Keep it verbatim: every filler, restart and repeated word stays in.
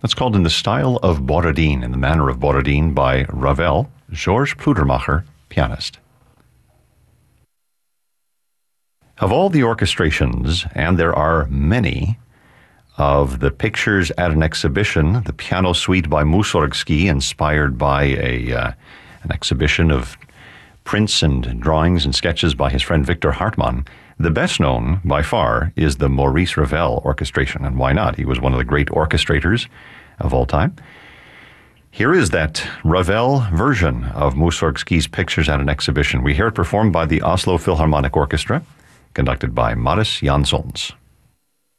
That's called In the Style of Borodin, in the Manner of Borodin by Ravel, Georges Pludermacher, pianist. Of all the orchestrations, and there are many, of the pictures at an exhibition, the piano suite by Mussorgsky, inspired by a uh, an exhibition of prints and drawings and sketches by his friend Victor Hartmann, the best known by far is the Maurice Ravel orchestration. And why not? He was one of the great orchestrators of all time. Here is that Ravel version of Mussorgsky's Pictures at an Exhibition. We hear it performed by the Oslo Philharmonic Orchestra, conducted by Mariss Jansons.